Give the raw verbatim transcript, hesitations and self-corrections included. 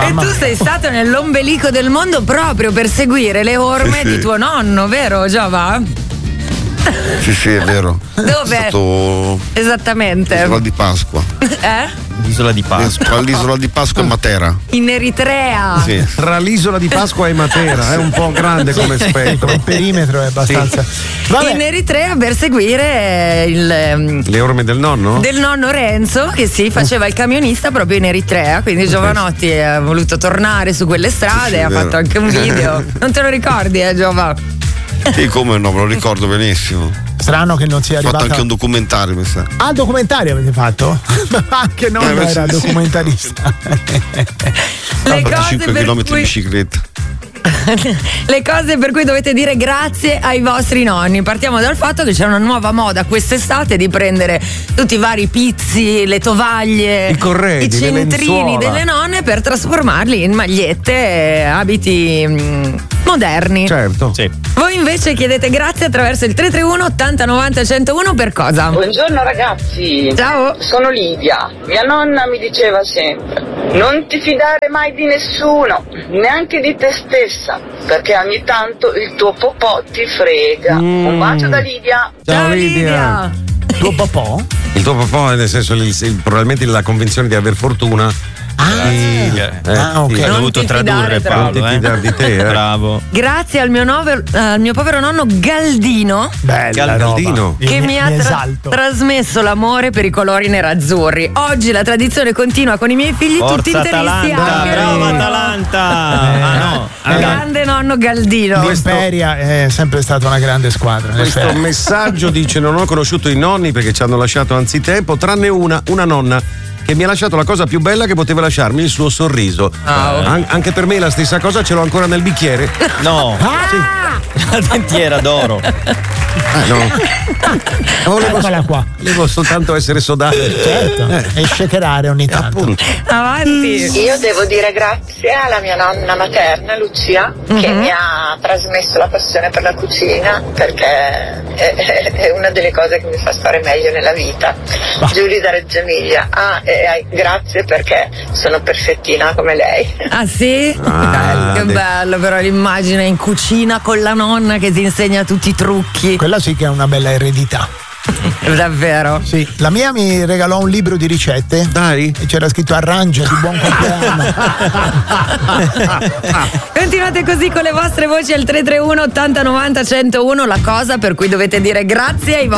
E tu sei stato nell'ombelico del mondo proprio per seguire le orme sì, di sì. tuo nonno, vero Giova? Sì, sì, è vero. Dove? È stato Esattamente. l'isola di Pasqua. Eh? L'isola di Pasqua. Tra l'isola di Pasqua e Matera. In Eritrea. Sì. Tra l'isola di Pasqua e Matera, è un po' grande come spettro. Il perimetro è abbastanza. Vabbè. In Eritrea per seguire il Le orme del nonno? del nonno Renzo che si faceva il camionista proprio in Eritrea, quindi Giovanotti ha voluto tornare su quelle strade, Sì, sì, ha vero. fatto anche un video. Non te lo ricordi, eh Giova? Sì, come no, me lo ricordo benissimo. Strano che non sia Ho fatto arrivata. anche un documentario, mi sa. Ah, documentario avete fatto? Anche non Eh, era sì, sì. documentarista. Le cose cinque per chilometri cui di bicicletta. le cose per cui dovete dire grazie ai vostri nonni. Partiamo dal fatto che c'è una nuova moda quest'estate di prendere tutti i vari pizzi, le tovaglie, I corredi, i le centrini lenzuola. delle nonne per trasformarli in magliette e abiti mm, moderni. Certo. Sì. Voi invece chiedete grazie attraverso il tre tre uno ottanta novanta centouno per cosa? Buongiorno ragazzi, Ciao. sono Lidia. Mia nonna mi diceva sempre: non ti fidare mai di nessuno, neanche di te stessa, perché ogni tanto il tuo popò ti frega. Mm. Un bacio da Lidia. Ciao Lidia. Tuo papà? Il tuo papà è nel senso il- il- probabilmente la convinzione di aver fortuna. Ah, Sì. ah, ok. sì. Ho Non dovuto ti tradurre fidare troppo. proprio, Non ti eh. fidare di te, eh. Bravo. Grazie al mio, nover- al mio povero nonno Galdino Bella Galdino. roba. che Io mi ha tra- esalto. trasmesso l'amore per i colori nerazzurri. Oggi la tradizione continua con i miei figli tutti Forza interisti Atalanta, anche brava loro. Atalanta. Ah no. Eh, Grande nonno Galdino. L'Imperia è sempre stata una grande squadra. in Questo effetti. messaggio dice: non ho conosciuto i nonni perché ci hanno lasciato anzitempo, tranne una, una nonna che mi ha lasciato la cosa più bella che poteva lasciarmi, il suo sorriso. An- anche per me la stessa cosa, ce l'ho ancora nel bicchiere. No. La dentiera d'oro. Eh, no. Volevo, Eccola qua. volevo soltanto essere sodale. Certo. E shakerare ogni tanto. Appunto. Avanti. Io devo dire grazie alla mia nonna materna, Lucia, che mi ha trasmesso la passione per la cucina, perché è, è- è una delle cose che mi fa stare meglio nella vita. Giulia da Reggio Emilia. Ah, e, e grazie perché sono perfettina come lei. Ah sì? Ah, che de- bello però l'immagine in cucina con la nonna che ti insegna tutti i trucchi. Quella sì che è una bella eredità. Davvero. Sì, la mia mi regalò un libro di ricette. Dai. E c'era scritto arrangiati, buon compleanno. Continuate così con le vostre voci al tre tre uno ottanta novanta centouno, la cosa per cui dovete dire grazie ai vostri